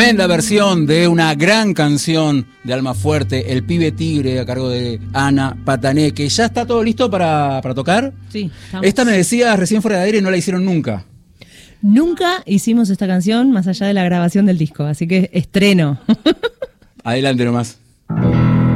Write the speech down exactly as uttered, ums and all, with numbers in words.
Tremenda versión de una gran canción de Almafuerte, El Pibe Tigre, a cargo de Ana Patané, que ya está todo listo para, para tocar. Sí, estamos. Esta me decías recién fuera de aire y no la hicieron nunca. Nunca hicimos esta canción más allá de la grabación del disco, así que estreno. Adelante nomás.